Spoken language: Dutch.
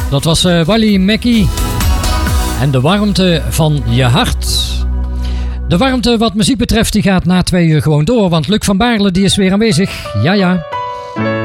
Dat was Wally Mackie. En de warmte van je hart. De warmte wat muziek betreft die gaat na 2 uur gewoon door. Want Luc van Baarle die is weer aanwezig. Ja.